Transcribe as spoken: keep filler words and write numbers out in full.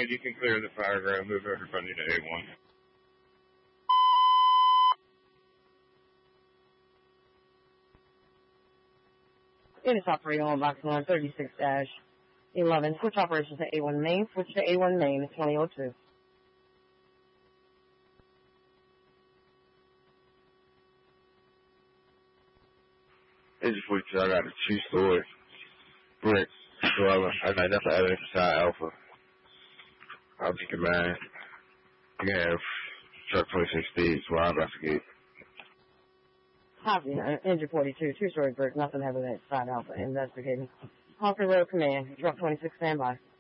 command, you can clear the fire ground, move everybody to A one. It is operating on box one thirty-six dash eleven. Switch operations to A one main. Switch to A one main. twenty oh two. It's just forty-two. I got a two-story brick dweller. I got enough evidence inside Alpha. I'll be command. You can have truck twenty-six Steves while I investigate. Copy. Engine forty-two. Two-story brick. Nothing evidence inside Alpha. Investigating. Hawker Road Command. Truck twenty-six standby.